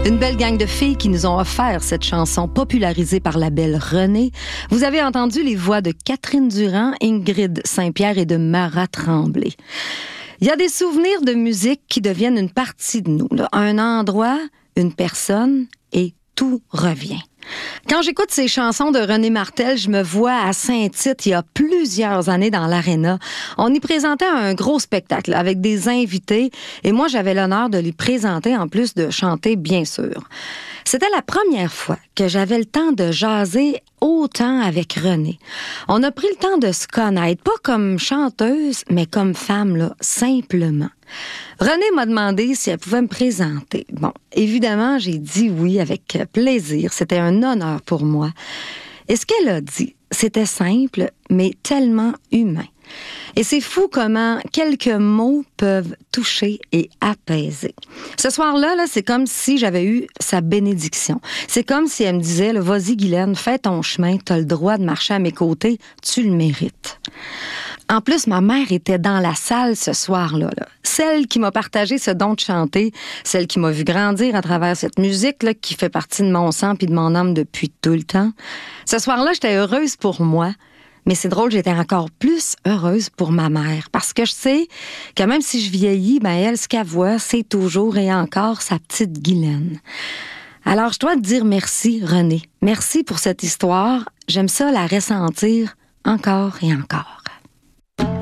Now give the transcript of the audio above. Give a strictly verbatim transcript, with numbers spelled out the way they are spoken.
Une belle gang de filles qui nous ont offert cette chanson popularisée par la belle Renée. Vous avez entendu les voix de Catherine Durand, Ingrid Saint-Pierre et de Mara Tremblay. Il y a des souvenirs de musique qui deviennent une partie de nous, là. Un endroit, une personne et tout revient. Quand j'écoute ces chansons de René Martel, je me vois à Saint-Tite il y a plusieurs années dans l'Arena. On y présentait un gros spectacle avec des invités et moi j'avais l'honneur de les présenter en plus de chanter bien sûr. C'était la première fois que j'avais le temps de jaser autant avec Renée. On a pris le temps de se connaître, pas comme chanteuse, mais comme femme, là, simplement. Renée m'a demandé si elle pouvait me présenter. Bon, évidemment, j'ai dit oui avec plaisir. C'était un honneur pour moi. Et ce qu'elle a dit, c'était simple, mais tellement humain. Et c'est fou comment quelques mots peuvent toucher et apaiser. Ce soir-là, là, c'est comme si j'avais eu sa bénédiction. C'est comme si elle me disait, là, vas-y Guylaine, fais ton chemin, t'as le droit de marcher à mes côtés, tu le mérites. En plus, ma mère était dans la salle ce soir-là. Là. Celle qui m'a partagé ce don de chanter, celle qui m'a vu grandir à travers cette musique là, qui fait partie de mon sang puis de mon âme depuis tout le temps. Ce soir-là, j'étais heureuse pour moi. Mais c'est drôle, j'étais encore plus heureuse pour ma mère. Parce que je sais que même si je vieillis, ben elle, ce qu'elle voit, c'est toujours et encore sa petite Guylaine. Alors, je dois te dire merci, Renée. Merci pour cette histoire. J'aime ça la ressentir encore et encore.